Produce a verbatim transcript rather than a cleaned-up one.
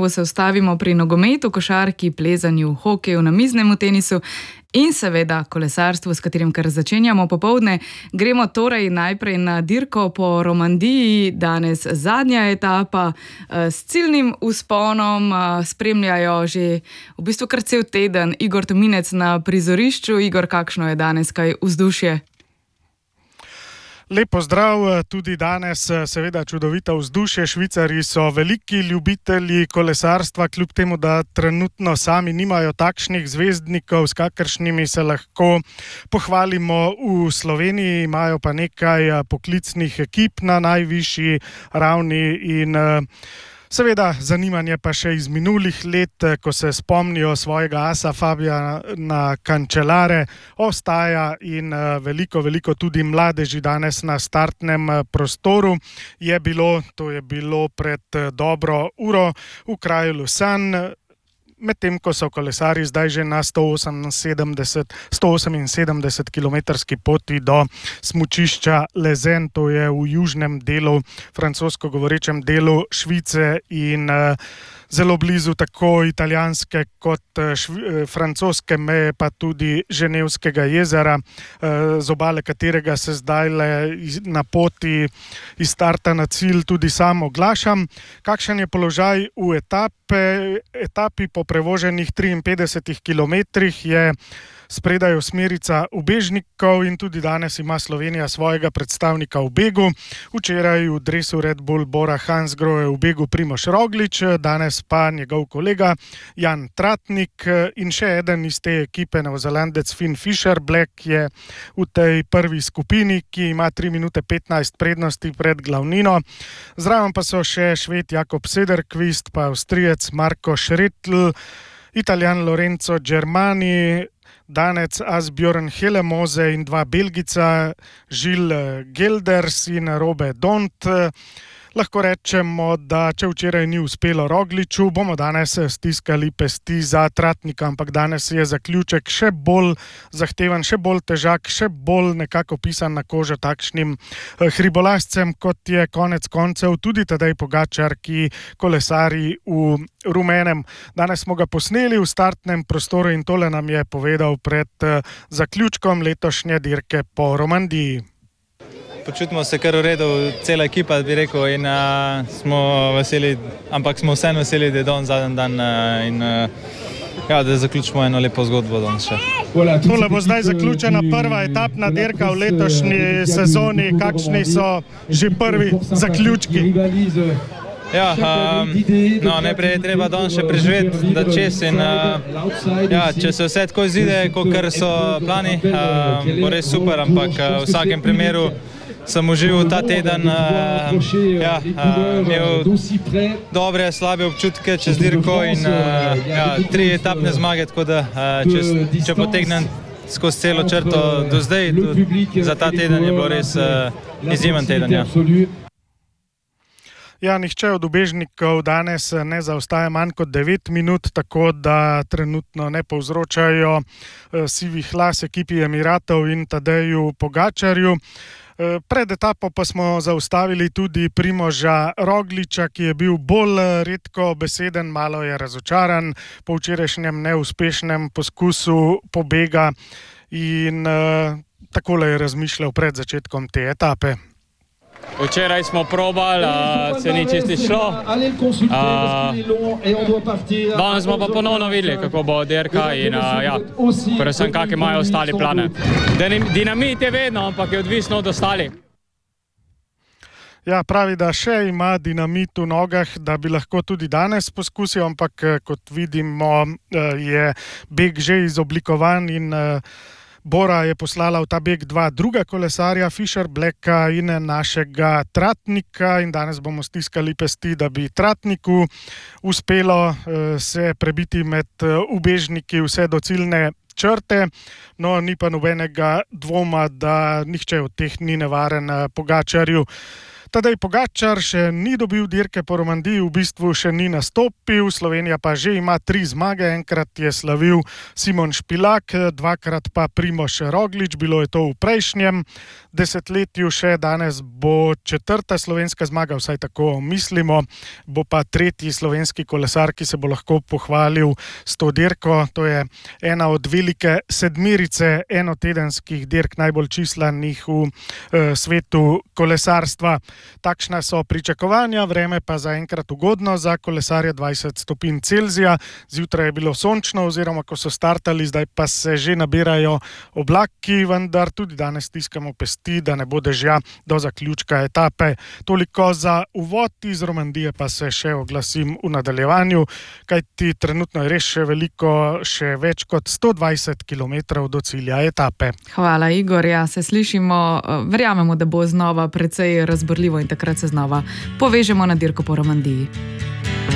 gotovo se ustavimo pri nogometu, košarki, plezanju, hokeju, namiznemu tenisu in seveda kolesarstvu, s katerim kar začenjamo popoldne. Gremo torej najprej na dirko po Romandiji, danes zadnja etapa s ciljnim vzponom. Spremljajo že v bistvu kar cel teden Igor Tominec na prizorišču. Igor, kakšno je danes, kaj vzdušje? Lep pozdrav, tudi danes seveda čudovito vzdušje. Švicarji so veliki ljubitelji kolesarstva, kljub temu, da trenutno sami nimajo takšnih zvezdnikov, s kakršnimi se lahko pohvalimo v Sloveniji. Imajo pa nekaj poklicnih ekip na najvišji ravni in seveda zanimanje pa še iz minulih let, ko se spomnijo svojega asa Fabiana Cancellara, ostaja in veliko, veliko tudi mladeži danes na startnem prostoru je bilo, to je bilo pred dobro uro v kraju Lausanne, medtem ko so kolesarji zdaj že na sto oseminsedemdeset kilometrski poti do smučišča Lezen, to je v južnem delu, francosko govorečem delu Švice in uh, zelo blizu tako italijanske kot švi, francoske meje, pa tudi Ženevskega jezera, z obale katerega se zdaj na poti iz starta na cilj tudi sam oglašam. Kakšen je položaj v etape? Etapi po prevoženih triinpetdesetih kilometrih je spredaj osmerica ubežnikov in tudi danes ima Slovenija svojega predstavnika v begu. Včeraj v dresu Red Bull Bora Hansgrohe v begu Primož Roglič, danes pa njegov kolega Jan Tratnik in še eden iz te ekipe, Novozelandec Finn Fisher Black je v tej prvi skupini, ki ima tri minute petnajst prednosti pred glavnino. Zraven pa so še Šved Jakob Sederqvist, pa Avstrijec Marko Schredl, Italijan Lorenzo Germani, Danec Asbjørn Hellemose in dva Belgica, Gilles Gelders in Robe Dont. Lahko rečemo, da če včeraj ni uspelo Rogliču, bomo danes stiskali pesti za Tratnika, ampak danes je zaključek še bolj zahteven, še bolj težak, še bolj nekako pisan na kožo takšnim hribolazcem, kot je konec koncev tudi Tadej Pogačar, ki kolesari v rumenem. Danes smo ga posneli v startnem prostoru in tole nam je povedal pred zaključkom letošnje dirke po Romandiji. Počutimo se kar v redu, cela ekipa bi rekel in uh, smo veseli, ampak smo vseeno veseli, da je danes zadnji dan uh, in uh, ja, da zaključimo eno lepo zgodbo danes še. Tole bo zdaj zaključena prva etapna dirka v letošnji sezoni. Kakšni so že prvi zaključki? Ja, um, no, najprej je treba danes še preživeti, da čez in uh, ja, če se vse tako izide, kakor so plani, uh, bo res super, ampak uh, v vsakem primeru sem užival ta teden, uh, ja, uh, imel dobre, slabe občutke čez dirko in uh, ja, tri etapne zmage, tako da uh, čez, če potegnem skozi celo črto do zdaj, za ta teden je bilo res uh, izjemen teden. Ja. Ja, nihče od ubežnikov danes ne zaostaja manj kot devet minut, tako da trenutno ne povzročajo sivih las ekipi Emiratov in Tadeju Pogačarju. Pred etapo pa smo zaustavili tudi Primoža Rogliča, ki je bil bolj redko beseden, malo je razočaran po včerajšnjem neuspešnem poskusu pobega in uh, takole je razmišljal pred začetkom te etape. Včeraj smo probali, uh, se ni čisto šlo. Uh, danes smo pa ponovno videli, kako bo dirka in uh, ja, predvsem kakšne imajo ostali plane. Dinamit je vedno, ampak je odvisno od ostalih. Ja, pravi, da še ima dinamit v nogah, da bi lahko tudi danes poskusil, ampak kot vidimo, je beg že izoblikovan in Bora je poslala v ta beg dva druga kolesarja, Fisher Blacka in našega Tratnika in danes bomo stiskali pesti, da bi Tratniku uspelo se prebiti med ubežniki vse do ciljne črte, no ni pa nobenega dvoma, da nihče od teh ni nevaren Pogačarju. Tadej Pogačar še ni dobil dirke po Romandiji, v bistvu še ni nastopil, Slovenija pa že ima tri zmage, enkrat je slavil Simon Špilak, dvakrat pa Primož Roglič, bilo je to v prejšnjem desetletju še, danes bo četrta slovenska zmaga, vsaj tako mislimo, bo pa tretji slovenski kolesar, ki se bo lahko pohvalil s to dirko, to je ena od velike sedmirice enotedenskih dirk, najbolj čislanih v e, svetu kolesarstva. Takšna so pričakovanja, vreme pa zaenkrat ugodno za kolesarje, dvajset stopinj Celzija. Zjutraj je bilo sončno, oziroma ko so startali, zdaj pa se že nabirajo oblaki, vendar tudi danes stiskamo pesti, da ne bo dežja do zaključka etape. Toliko za uvod, iz Romandije pa se še oglasim v nadaljevanju, kajti trenutno je res še veliko, še več kot sto dvajset kilometrov do cilja etape. Hvala, Igor. Ja, se slišimo, verjamemo, da bo znova precej razborljivo in takrat se znova povežemo na dirko po Romandiji.